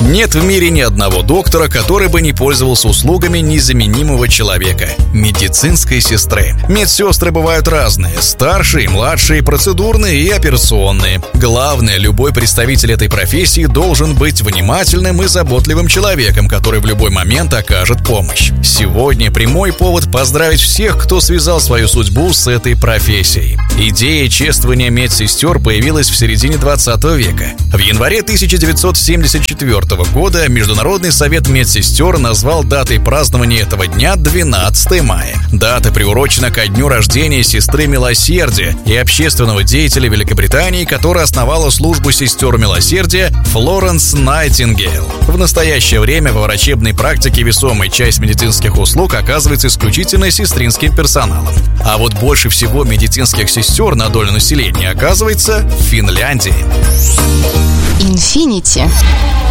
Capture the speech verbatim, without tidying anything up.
Нет в мире ни одного доктора, который бы не пользовался услугами незаменимого человека – медицинской сестры. Медсестры бывают разные – старшие, младшие, процедурные и операционные. Главное, любой представитель этой профессии должен быть внимательным и заботливым человеком, который в любой момент окажет помощь. Сегодня прямой повод поздравить всех, кто связал свою судьбу с этой профессией. Идея чествования медсестер появилась в середине двадцатого века. В январе тысяча девятьсот семьдесят четвёртого года Международный совет медсестер назвал датой празднования этого дня двенадцатое мая. Дата приурочена ко дню рождения сестры Милосердия и общественного деятеля Великобритании, которая основала службу сестер Милосердия, Флоренс Найтингейл. В настоящее время во врачебной практике весомая часть медицинских услуг оказывается исключительно сестринским персоналом. А вот больше всего медицинских сестер на долю населения оказывается в Финляндии. Инфинити.